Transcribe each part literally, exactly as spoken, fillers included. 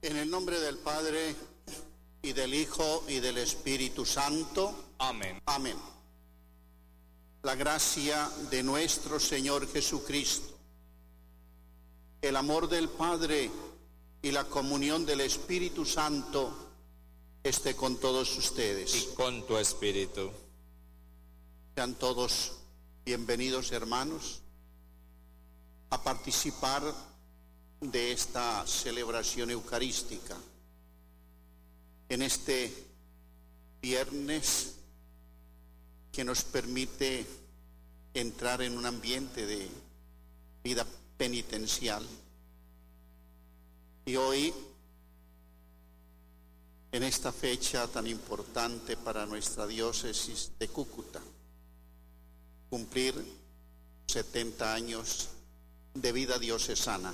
En el nombre del Padre, y del Hijo, y del Espíritu Santo. Amén. Amén. La gracia de nuestro Señor Jesucristo, el amor del Padre y la comunión del Espíritu Santo esté con todos ustedes. Y con tu espíritu. Sean todos bienvenidos, hermanos, a participar de esta celebración eucarística en este viernes que nos permite entrar en un ambiente de vida penitencial. Y hoy, en esta fecha tan importante para nuestra diócesis de Cúcuta, cumplir setenta años de vida diocesana.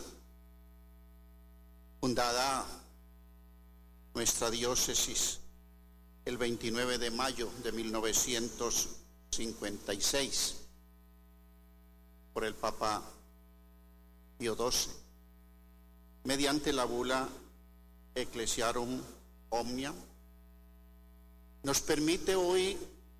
Fundada nuestra diócesis el veintinueve de mayo de mil novecientos cincuenta y seis por el Papa Pío doce, mediante la bula Ecclesiarum Omnia, nos permite hoy,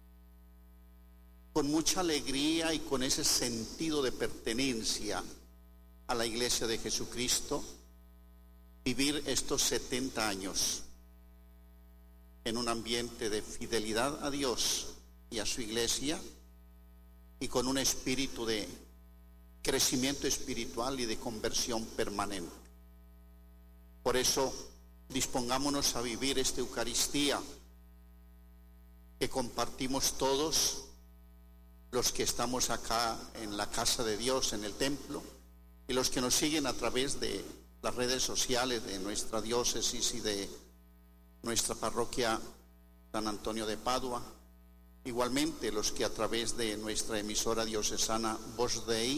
con mucha alegría y con ese sentido de pertenencia a la Iglesia de Jesucristo, vivir estos setenta años en un ambiente de fidelidad a Dios y a su Iglesia, y con un espíritu de crecimiento espiritual y de conversión permanente. Por eso, dispongámonos a vivir esta Eucaristía que compartimos todos los que estamos acá en la casa de Dios, en el templo, y los que nos siguen a través de las redes sociales de nuestra diócesis y de nuestra parroquia San Antonio de Padua. Igualmente los que a través de nuestra emisora diocesana Voz Dei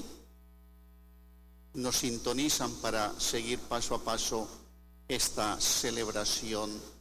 nos sintonizan para seguir paso a paso esta celebración